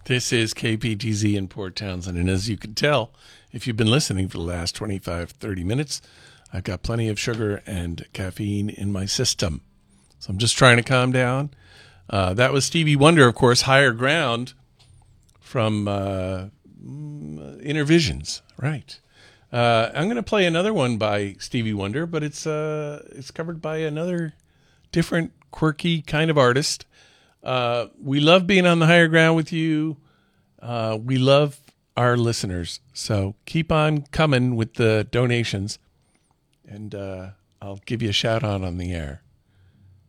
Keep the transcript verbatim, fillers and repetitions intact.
This is K P T Z in Port Townsend, and as you can tell, if you've been listening for the last twenty-five, thirty minutes, I've got plenty of sugar and caffeine in my system. So I'm just trying to calm down. Uh, that was Stevie Wonder, of course, Higher Ground from uh, Inner Visions, right. Uh, I'm going to play another one by Stevie Wonder, but it's uh, it's covered by another different, quirky kind of artist. Uh, we love being on the higher ground with you. Uh, we love our listeners. So keep on coming with the donations, and uh, I'll give you a shout out on the air.